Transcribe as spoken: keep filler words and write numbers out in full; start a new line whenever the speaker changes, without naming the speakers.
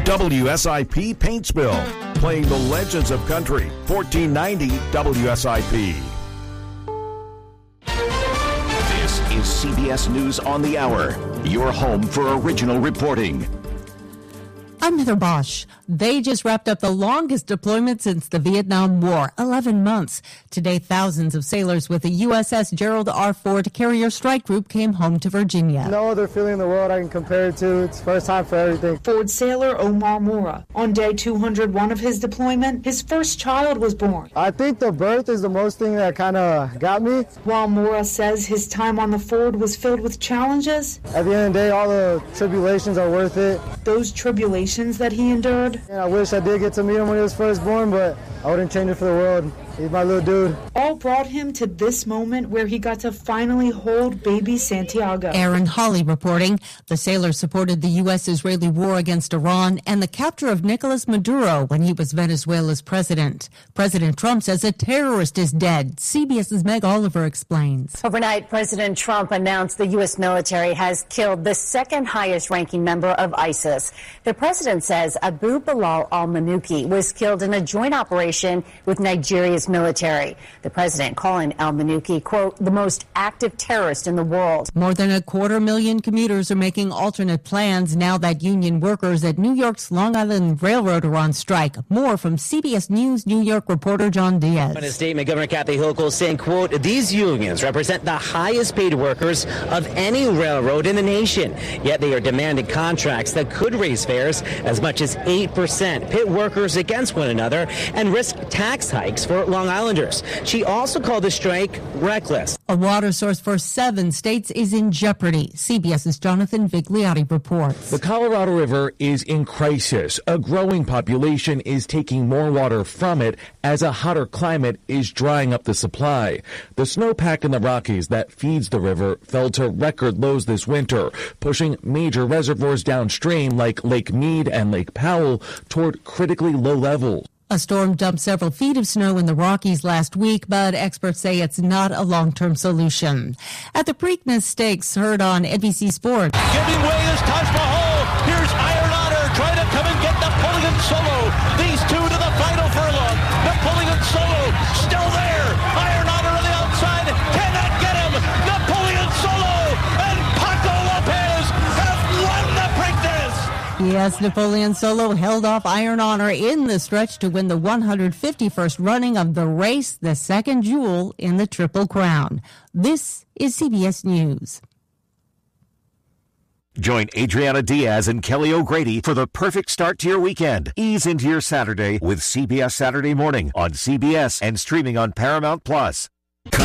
W S I P Paintsville, playing the legends of country. fourteen ninety W S I P.
This is C B S News on the Hour, your home for original reporting.
I'm Heather Bosch. They just wrapped up the longest deployment since the Vietnam War, eleven months. Today, thousands of sailors with the U S S Gerald R. Ford Carrier Strike Group came home to Virginia.
No other feeling in the world I can compare it to. It's first time for everything.
Ford sailor Omar Mora. On day two hundred one of his deployment, his first child was born.
I think the birth is the most thing that kind of got me.
While Mora says his time on the Ford was filled with challenges,
at the end of the day, all the tribulations are worth it.
Those tribulations that he endured.
And I wish I did get to meet him when he was first born, but I wouldn't change it for the world. He's my little dude.
All brought him to this moment where he got to finally hold baby Santiago.
Aaron Hawley reporting. The sailor supported the U S-Israeli war against Iran and the capture of Nicolas Maduro when he was Venezuela's president. President Trump says a terrorist is dead. CBS's Meg Oliver explains.
Overnight, President Trump announced the U S military has killed the second highest ranking member of ISIS. The president says Abu Bilal al-Manuki was killed in a joint operation with Nigeria's military. The president calling al-Manuki, quote, the most active terrorist in the world.
More than a quarter million commuters are making alternate plans now that union workers at New York's Long Island Railroad are on strike. More from C B S News New York reporter John Diaz.
In a statement, Governor Kathy Hochul saying, quote, these unions represent the highest paid workers of any railroad in the nation. Yet they are demanding contracts that could raise fares as much as eight percent, pit workers against one another, and risk tax hikes for Long Islanders. She also called the strike reckless.
A water source for seven states is in jeopardy. CBS's Jonathan Vigliotti reports.
The Colorado River is in crisis. A growing population is taking more water from it as a hotter climate is drying up the supply. The snowpack in the Rockies that feeds the river fell to record lows this winter, pushing major reservoirs downstream like Lake Mead and Lake Powell toward critically low levels.
A storm dumped several feet of snow in the Rockies last week, but experts say it's not a long-term solution. At the Preakness Stakes, heard on N B C Sports.
Giving way is Taj Mahal. Here's Iron Honor trying to come and get Napoleon Solo. These two to the final furlong. Napoleon Solo still there. Iron Honor on the outside. Cannot get him. Napoleon Solo and Paco Lopez have won the Preakness.
Yes, Napoleon Solo held off Iron Honor in the stretch to win the one hundred fifty-first running of the race, the second jewel in the Triple Crown. This is C B S News.
Join Adriana Diaz and Kelly O'Grady for the perfect start to your weekend. Ease into your Saturday with C B S Saturday Morning on C B S and streaming on Paramount Plus.